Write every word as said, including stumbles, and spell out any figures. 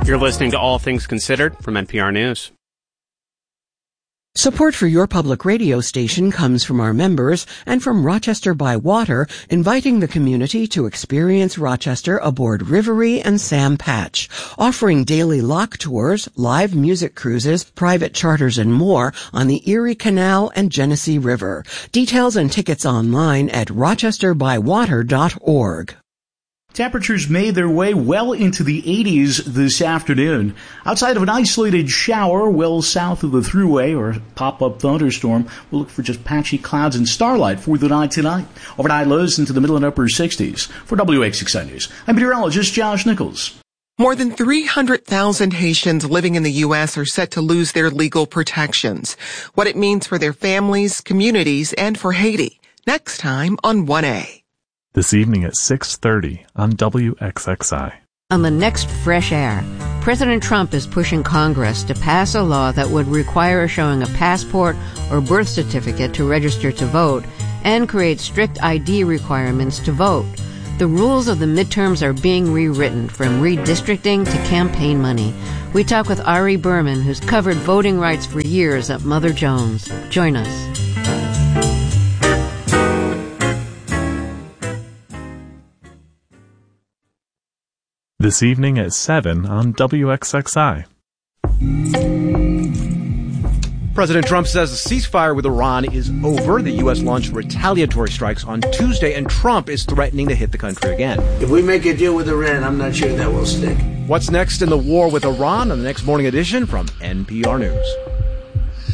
You're listening to All Things Considered from N P R News. Support for your public radio station comes from our members and from Rochester by Water, inviting the community to experience Rochester aboard Rivery and Sam Patch, offering daily lock tours, live music cruises, private charters, and more on the Erie Canal and Genesee River. Details and tickets online at rochester by water dot org. Temperatures made their way well into the eighties this afternoon. Outside of an isolated shower well south of the Thruway or pop-up thunderstorm, we'll look for just patchy clouds and starlight for the night tonight. Overnight lows into the middle and upper sixties. For W X X I News, I'm meteorologist Josh Nichols. More than three hundred thousand Haitians living in the U S are set to lose their legal protections. What it means for their families, communities, and for Haiti. Next time on one A. This evening at six thirty on W X X I. On the next Fresh Air, President Trump is pushing Congress to pass a law that would require showing a passport or birth certificate to register to vote and create strict I D requirements to vote. The rules of the midterms are being rewritten, from redistricting to campaign money. We talk with Ari Berman, who's covered voting rights for years at Mother Jones. Join us. This evening at seven on W X X I. President Trump says the ceasefire with Iran is over. The U S launched retaliatory strikes on Tuesday, and Trump is threatening to hit the country again. If we make a deal with Iran, I'm not sure that will stick. What's next in the war with Iran on the next Morning Edition from N P R News.